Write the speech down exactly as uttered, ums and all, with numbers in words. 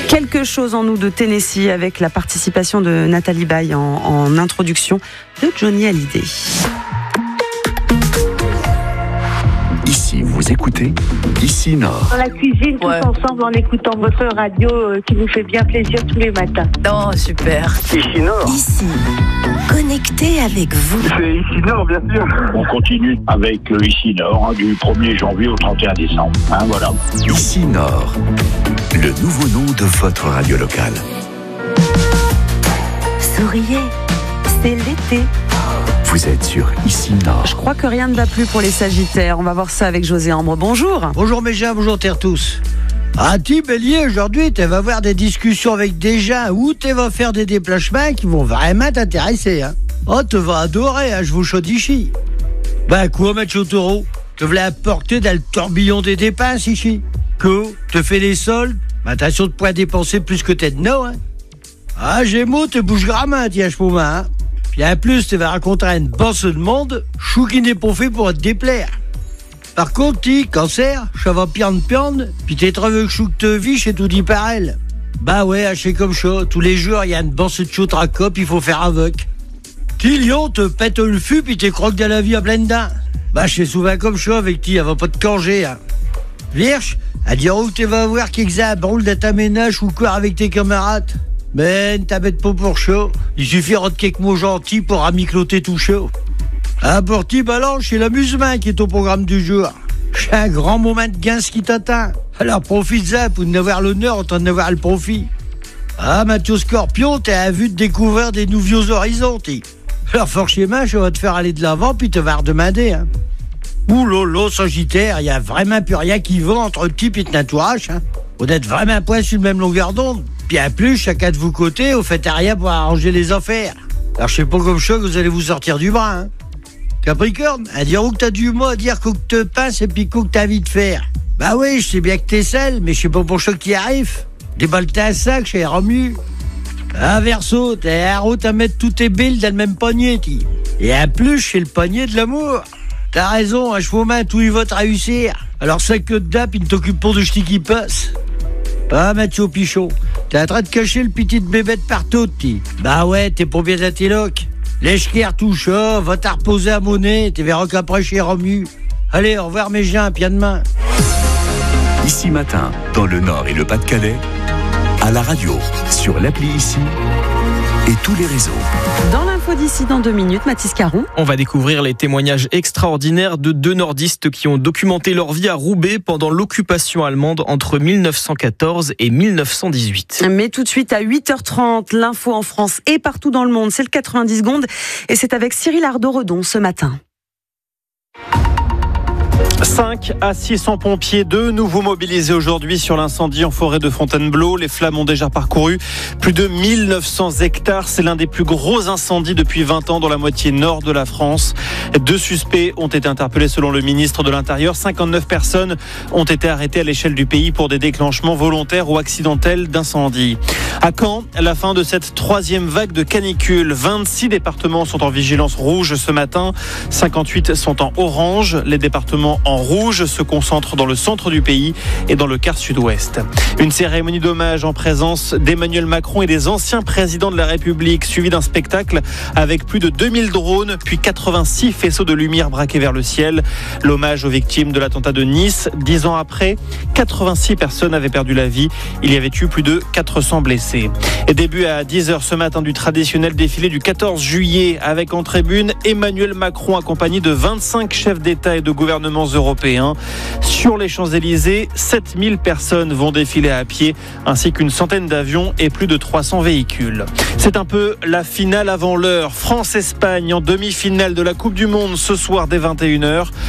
Quelque chose en nous de Tennessee avec la participation de Nathalie Baye en, en introduction de Johnny Hallyday. Ici, vous écoutez Ici Nord. Dans la cuisine, tous Ouais. ensemble, en écoutant votre radio euh, qui nous fait bien plaisir tous les matins. Oh, super. Ici Nord. Ici, connecté avec vous. C'est Ici Nord, bien sûr. On continue avec euh, Ici Nord, hein, du premier janvier au trente et un décembre. Hein, voilà. Ici Nord, le nouveau nom de votre radio locale. Souriez, c'est l'été. Vous êtes sur Ici Nord. Je crois que rien ne va plus pour les Sagittaires. On va voir ça avec José Ambre. Bonjour. Bonjour mes gens, bonjour terre tous. Ah, ti Bélier, aujourd'hui, tu vas avoir des discussions avec des gens ou tu vas faire des déplacements qui vont vraiment t'intéresser. Hein. Oh, tu vas adorer, hein, je vous chaude ici. Ben quoi, macho taureau? Tu voulais apporter dans le tourbillon des dépenses ici? Quoi? Te fais les soldes? Ben, attention de pas dépenser plus que t'es de non, hein. Ah, Gémeaux, te bouge grammin, tiens, ce moment, hein. Puis en plus, tu vas rencontrer une bosse de monde, chou qui n'est pas fait pour te déplaire. Par contre, ti, cancer, ça va piande piande, puis t'es trouvé que chou que te vis chez tout dit par elle. Bah ouais, haché comme ça, tous les jours, il y a une bosse de chaude à cop, il faut faire avec. Ti, lion, te pète le fût, puis t'es croque de la vie à pleine dents. Bah, je suis souvent comme ça avec ti, elle va pas te canger, hein. Vierge, à dire où tu vas voir qu'exemple roule de ta ménage ou quoi avec tes camarades. Ben, t'abête pas pour chaud. Il suffira de quelques mots gentils pour amicloter tout chaud. Ah, pour ti, balance, c'est l'amusement qui est au programme du jour. C'est un grand moment de gain qui t'attend. Alors profite-en pour n'avoir l'honneur autant d'avoir le profit. Ah, Mathieu Scorpion, t'as à vue de découvrir des nouveaux horizons, ti. Alors forcément, je vais te faire aller de l'avant puis te va redemander, hein. Ouh lolo, Sagittaire, y a vraiment plus rien qui va entre le type et ton entourage, hein. Vous n'êtes vraiment pas sur le même longueur d'onde. Puis en plus, chacun de vos côtés, vous faites rien pour arranger les affaires. Alors je sais pas comme ça que vous allez vous sortir du bras, hein. Capricorne, à dire où que t'as du mot à dire quoi que te pince et puis quoi que t'as envie de faire. Bah oui, je sais bien que t'es seul, mais je sais pas pour ça qu'il arrive. Déballe-toi un sac, ça ira mieux. Ah, Verseau, t'es à route à mettre tous tes billes dans le même panier, ti. Et en plus, c'est le panier de l'amour. T'as raison, à cheval main, tout y va te réussir. Alors ça que dedans, puis ne t'occupe pas de ch'ti qui passe. Ah, Mathieu Pichon, t'es en train de cacher le petit bébête partout, ti. Bah ouais, t'es pas bien dans tes locs. Lèche-claire tout chaud, va t'en reposer à monnaie, t'es verras qu'après chez Romu. Allez, au revoir mes gens, pied demain. Ici Matin, dans le Nord et le Pas-de-Calais, à la radio, sur l'appli Ici et tous les réseaux. Dans l'info d'ici dans deux minutes, Mathis Caron. On va découvrir les témoignages extraordinaires de deux nordistes qui ont documenté leur vie à Roubaix pendant l'occupation allemande entre mille neuf cent quatorze et mille neuf cent dix-huit. Mais tout de suite à huit heures trente, l'info en France et partout dans le monde, c'est le quatre-vingt-dix secondes et c'est avec Cyril Ardo-Redon ce matin. cinq à six cents pompiers, de nouveau mobilisés aujourd'hui sur l'incendie en forêt de Fontainebleau. Les flammes ont déjà parcouru plus de mille neuf cents hectares. C'est l'un des plus gros incendies depuis vingt ans dans la moitié nord de la France. Deux suspects ont été interpellés selon le ministre de l'Intérieur. cinquante-neuf personnes ont été arrêtées à l'échelle du pays pour des déclenchements volontaires ou accidentels d'incendie. À Caen, la fin de cette troisième vague de canicule. vingt-six départements sont en vigilance rouge ce matin. cinquante-huit sont en orange. Les départements en rouge se concentrent dans le centre du pays et dans le quart sud-ouest. Une cérémonie d'hommage en présence d'Emmanuel Macron et des anciens présidents de la République, suivie d'un spectacle avec plus de deux mille drones, puis quatre-vingt-six faisceaux de lumière braqués vers le ciel. L'hommage aux victimes de l'attentat de Nice. Dix ans après, quatre-vingt-six personnes avaient perdu la vie. Il y avait eu plus de quatre cents blessés. Et début à dix heures ce matin du traditionnel défilé du quatorze juillet, avec en tribune Emmanuel Macron accompagné de vingt-cinq chefs d'État et de gouvernements européens. Sur les Champs-Élysées, sept mille personnes vont défiler à pied, ainsi qu'une centaine d'avions et plus de trois cents véhicules. C'est un peu la finale avant l'heure. France-Espagne en demi-finale de la Coupe du Monde ce soir dès vingt et une heures.